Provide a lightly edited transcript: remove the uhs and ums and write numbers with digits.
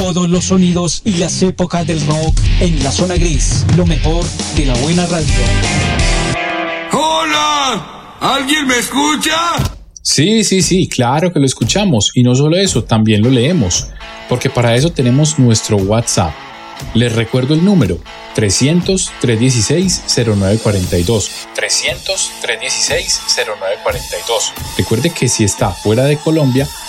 Todos los sonidos y las épocas del rock en la zona gris. Lo mejor de la buena radio. ¡Hola! ¿Alguien me escucha? Sí, claro que lo escuchamos. Y no solo eso, también lo leemos. Porque para eso tenemos nuestro WhatsApp. Les recuerdo el número: 300-316-0942. 300-316-0942. Recuerde que si está fuera de Colombia,